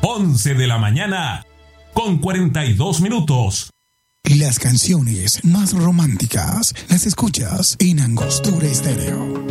11 de la mañana, con 42 minutos. Las canciones más románticas las escuchas en Angostura Estéreo.